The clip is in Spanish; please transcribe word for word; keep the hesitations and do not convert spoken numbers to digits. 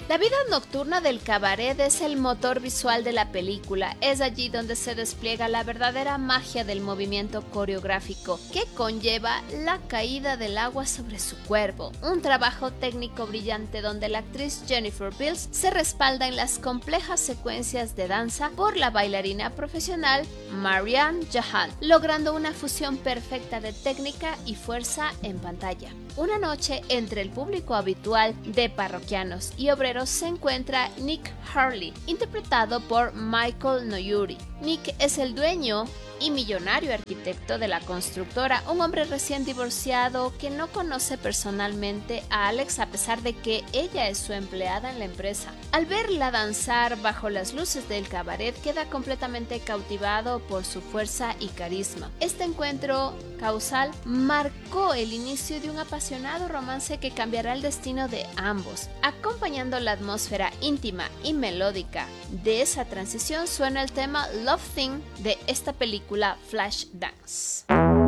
La vida nocturna del cabaret es el motor visual de la película. Es allí donde se despliega la verdadera magia del movimiento coreográfico, que conlleva la caída del agua sobre su cuerpo. Un trabajo técnico brillante donde la actriz Jennifer Beals se respalda en las complejas secuencias de danza por la bailarina profesional Marianne Jahan, logrando una fusión perfecta de técnica y fuerza en pantalla. Una noche entre el público habitual de parroquianos y obreros se encuentra Nick Hurley, interpretado por Michael Noyuri. Nick es el dueño y millonario arquitecto de la constructora, un hombre recién divorciado que no conoce personalmente a Alex a pesar de que ella es su empleada en la empresa. Al verla danzar bajo las luces del cabaret, queda completamente cautivado por su fuerza y carisma. Este encuentro causal marcó el inicio de un apasionado romance que cambiará el destino de ambos. Acompañando la atmósfera íntima y melódica de esa transición, suena el tema Love Thing de esta película Flashdance.